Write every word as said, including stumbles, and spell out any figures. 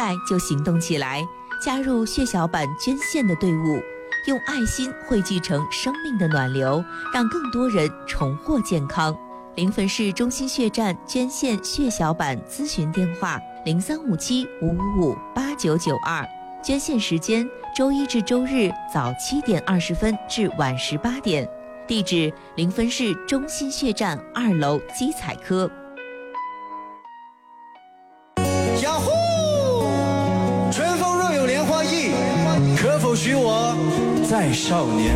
在就行动起来，加入血小板捐献的队伍，用爱心汇聚成生命的暖流，让更多人重获健康。临汾市中心血站捐献血小板咨询电话：零三五七五五五八九九二。捐献时间：周一至周日早七点二十分至晚十八点。地址：临汾市中心血站二楼基彩科。 呀呼！春风若有莲花意，可否许我再少年？